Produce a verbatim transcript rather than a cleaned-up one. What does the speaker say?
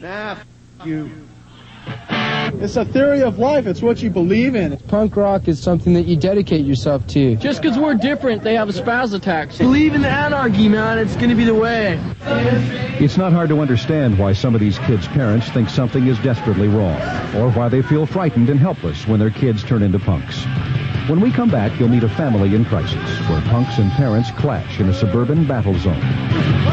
Nah, f you. It's a theory of life. It's what you believe in. Punk rock is something that you dedicate yourself to. Just because we're different, they have a spaz attacks. Believe in the anarchy, man. It's going to be the way. It's not hard to understand why some of these kids' parents think something is desperately wrong, or why they feel frightened and helpless when their kids turn into punks. When we come back, you'll meet a family in crisis, where punks and parents clash in a suburban battle zone.